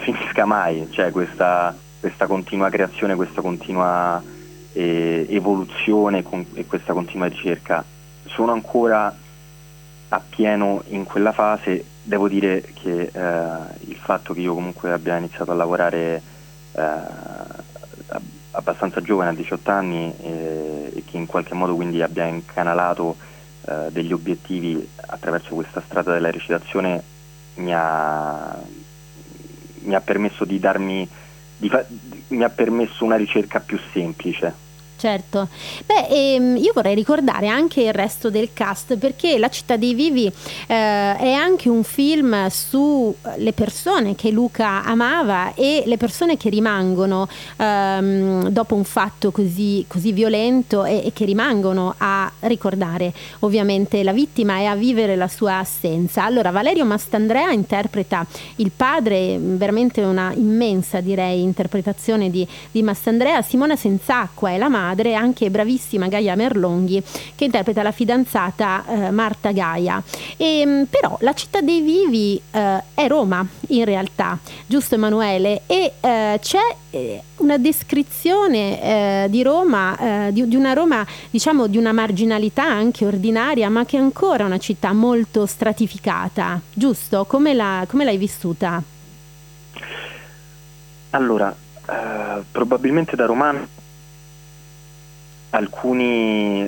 finisca mai, cioè questa continua creazione, questa continua evoluzione e questa continua ricerca. Sono ancora appieno in quella fase. Devo dire che il fatto che io comunque abbia iniziato a lavorare abbastanza giovane, a 18 anni, e che in qualche modo quindi abbia incanalato degli obiettivi attraverso questa strada della recitazione, mi ha permesso mi ha permesso una ricerca più semplice. Certo. Io vorrei ricordare anche il resto del cast, perché La città dei vivi è anche un film su le persone che Luca amava e le persone che rimangono dopo un fatto così violento e che rimangono a ricordare ovviamente la vittima e a vivere la sua assenza. Allora, Valerio Mastandrea interpreta il padre, veramente una immensa, direi, interpretazione di Mastandrea. Simona Senzacqua è la madre, anche bravissima Gaia Merlonghi che interpreta la fidanzata Marta Gaia. Però La città dei vivi è Roma in realtà, giusto Emanuele? E c'è una descrizione di Roma, di una Roma, diciamo, di una marginalità anche ordinaria, ma che è ancora una città molto stratificata, giusto? Come l'hai vissuta? Allora, probabilmente da romano alcuni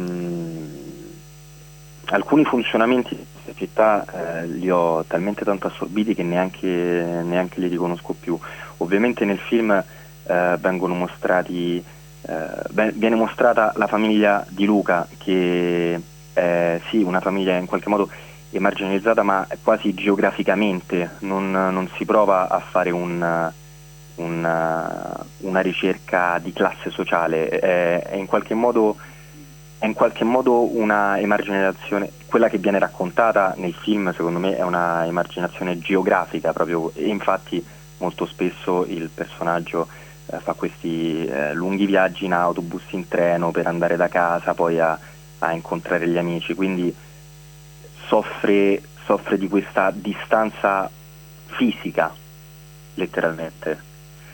funzionamenti di questa città li ho talmente tanto assorbiti che neanche li riconosco più. Ovviamente nel film vengono mostrati viene mostrata la famiglia di Luca, che è sì una famiglia in qualche modo emarginalizzata, ma quasi geograficamente non si prova a fare una ricerca di classe sociale, è in qualche modo una emarginazione. Quella che viene raccontata nel film, secondo me, è una emarginazione geografica proprio, e infatti molto spesso il personaggio fa questi lunghi viaggi in autobus, in treno, per andare da casa poi a incontrare gli amici, quindi soffre di questa distanza fisica, letteralmente.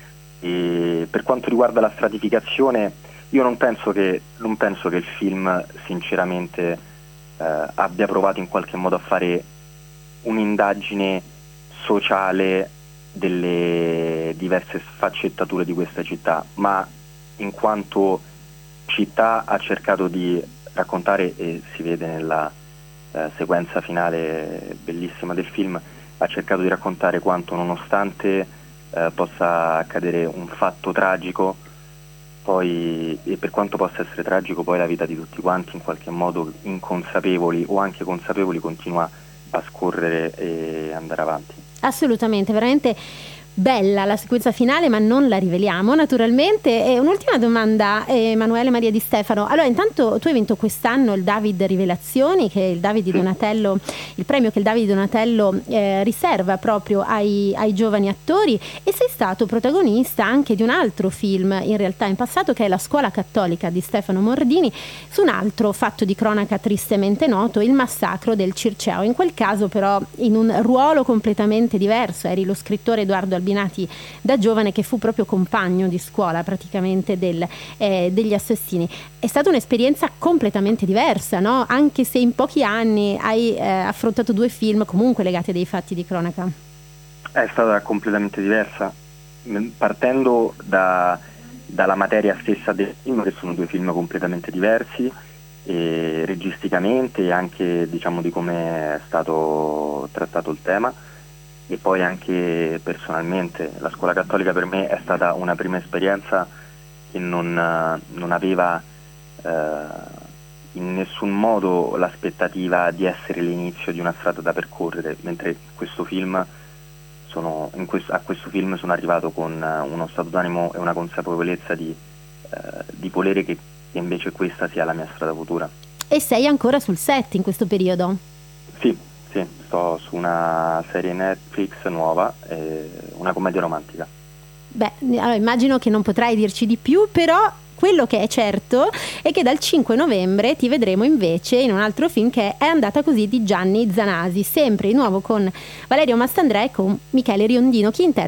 E per quanto riguarda la stratificazione, io non penso che il film sinceramente abbia provato in qualche modo a fare un'indagine sociale delle diverse sfaccettature di questa città, ma in quanto città ha cercato di raccontare, e si vede nella sequenza finale bellissima del film, ha cercato di raccontare quanto, nonostante possa accadere un fatto tragico, poi, e per quanto possa essere tragico, poi la vita di tutti quanti, in qualche modo inconsapevoli o anche consapevoli, continua a scorrere e andare avanti. Assolutamente, veramente bella la sequenza finale, ma non la riveliamo naturalmente. E un'ultima domanda, Emanuele Maria Di Stefano. Allora, intanto tu hai vinto quest'anno il David Rivelazioni, che è il David di Donatello, il premio che il David di Donatello riserva proprio ai giovani attori, e sei stato protagonista anche di un altro film in realtà in passato, che è La scuola cattolica di Stefano Mordini, su un altro fatto di cronaca tristemente noto, il massacro del Circeo. In quel caso però in un ruolo completamente diverso, eri lo scrittore Edoardo Albinati da giovane, che fu proprio compagno di scuola praticamente degli assassini. È stata un'esperienza completamente diversa, no? Anche se in pochi anni hai affrontato due film comunque legati a dei fatti di cronaca. È stata completamente diversa, partendo dalla materia stessa del film, che sono due film completamente diversi, e registicamente, e anche, diciamo, di come è stato trattato il tema. E poi anche personalmente, La scuola cattolica per me è stata una prima esperienza che non aveva in nessun modo l'aspettativa di essere l'inizio di una strada da percorrere, mentre a questo film sono arrivato con uno stato d'animo e una consapevolezza di volere che invece questa sia la mia strada futura. E sei ancora sul set in questo periodo? Sì, sto su una serie Netflix nuova, una commedia romantica. Beh, allora immagino che non potrai dirci di più, però quello che è certo è che dal 5 novembre ti vedremo invece in un altro film, che è Andata così, di Gianni Zanasi, sempre di nuovo con Valerio Mastandrea e con Michele Riondino. Chi interpreta